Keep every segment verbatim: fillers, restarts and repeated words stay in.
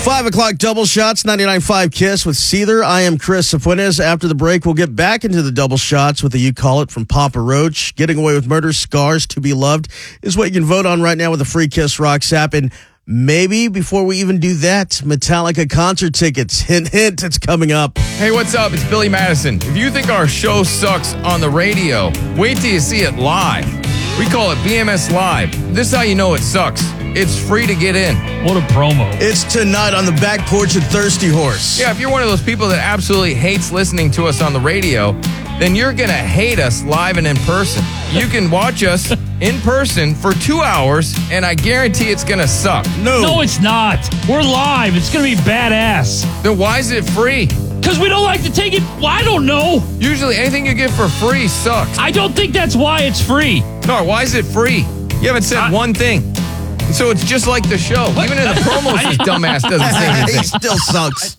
Five o'clock double shots, ninety-nine point five KISS with Seether. I am Chris Sapunes. After the break, we'll get back into the double shots with the You Call It from Papa Roach. Getting Away with Murder, Scars to Be Loved is what you can vote on right now with the free KISS Rocks app. And maybe before we even do that, Metallica concert tickets. Hint, hint, it's coming up. Hey, what's up? It's Billy Madison. If you think our show sucks on the radio, wait till you see it live. We call it B M S Live. This is how you know it sucks. It's free to get in. What a promo. It's tonight on the back porch at Thirsty Horse. Yeah, if you're one of those people that absolutely hates listening to us on the radio, then you're going to hate us live and in person. You can watch us in person for two hours, and I guarantee it's going to suck. No. No, it's not. We're live. It's going to be badass. Then why is it free? Because we don't like to take it. Well, I don't know. Usually anything you get for free sucks. I don't think that's why it's free. No, why is it free? You haven't said I- one thing. So it's just like the show. Even in the promos, this dumbass doesn't say anything. He still sucks.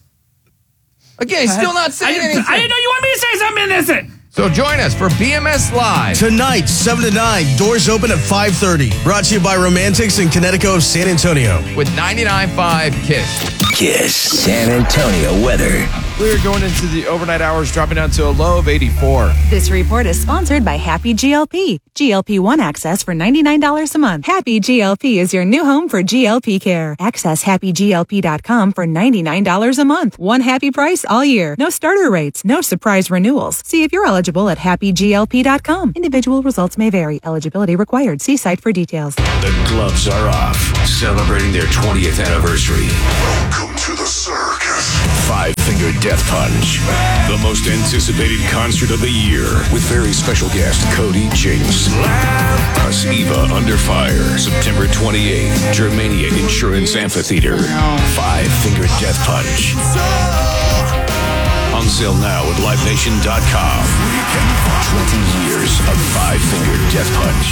Again, he's still not saying I, anything. I didn't know you wanted me to say something in this. So join us for B M S Live. Tonight, seven to nine, doors open at five thirty. Brought to you by Romantics in Connecticut of San Antonio. With ninety-nine point five KISS. KISS San Antonio weather. We're going into the overnight hours, dropping down to a low of eighty-four. This report is sponsored by Happy G L P. G L P one access for ninety-nine dollars a month. Happy G L P is your new home for G L P care. Access happy G L P dot com for ninety-nine dollars a month. One happy price all year. No starter rates. No surprise renewals. See if you're eligible at happy G L P dot com. Individual results may vary. Eligibility required. See site for details. The gloves are off, celebrating their twentieth anniversary. Welcome to the circus. Five Finger Death Punch, the most anticipated concert of the year, with very special guest Cody Jinks. Plus Eva Under Fire, September twenty-eighth, Germania Insurance Amphitheater. Five Finger Death Punch. On sale now at live nation dot com. twenty years of Five Finger Death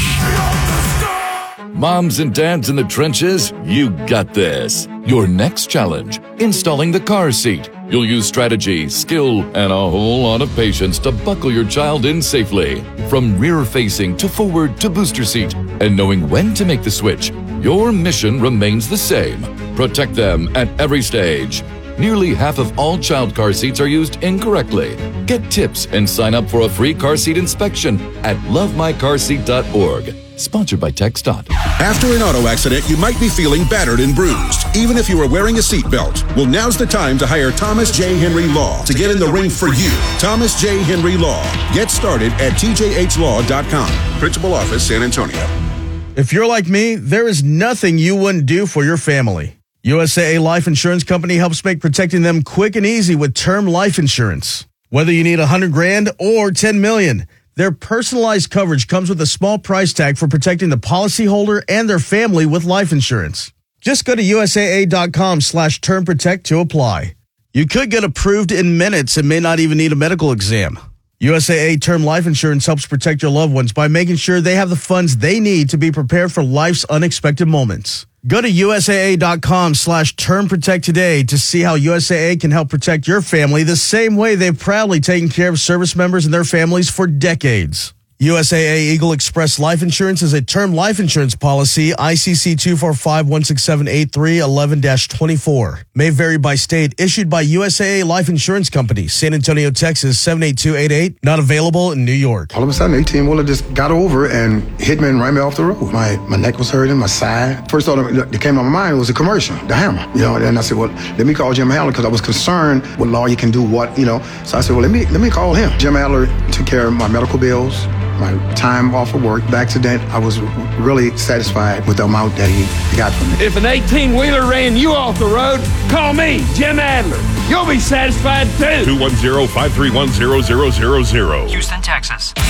Punch. Moms and dads in the trenches, you got this. Your next challenge, installing the car seat. You'll use strategy, skill, and a whole lot of patience to buckle your child in safely. From rear-facing to forward to booster seat. And knowing when to make the switch, your mission remains the same. Protect them at every stage. Nearly half of all child car seats are used incorrectly. Get tips and sign up for a free car seat inspection at love my car seat dot org. Sponsored by TxDOT. After an auto accident, you might be feeling battered and bruised, even if you are wearing a seatbelt. Well, now's the time to hire Thomas J. Henry Law to get in the ring for you. Thomas J. Henry Law. Get started at T J H law dot com. Principal Office, San Antonio. If you're like me, there is nothing you wouldn't do for your family. U S A A Life Insurance Company helps make protecting them quick and easy with term life insurance. Whether you need a hundred grand or ten million, their personalized coverage comes with a small price tag for protecting the policyholder and their family with life insurance. Just go to U S A A dot com slash term protect to apply. You could get approved in minutes and may not even need a medical exam. U S A A Term Life Insurance helps protect your loved ones by making sure they have the funds they need to be prepared for life's unexpected moments. Go to U S A A dot com slash term protect today to see how U S A A can help protect your family the same way they've proudly taken care of service members and their families for decades. U S A A Eagle Express Life Insurance is a term life insurance policy, I C C two four five one six seven eight three one one dash twenty-four. May vary by state. Issued by U S A A Life Insurance Company, San Antonio, Texas, seven eight two eight eight. Not available in New York. All of a sudden, eighteen-wheeler just got over and hit me and ran me off the road. My my neck was hurting, my side. First thought that came to my mind was a commercial, the hammer. You know, and I said, well, let me call Jim Adler because I was concerned what lawyer can do what, you know. So I said, well, let me let me call him. Jim Adler took care of my medical bills, my time off of work. The accident, I was really satisfied with the amount that he got from me. If an eighteen-wheeler ran you off the road, call me, Jim Adler. You'll be satisfied too. two one zero, five three one, zero zero zero zero. Houston, Texas.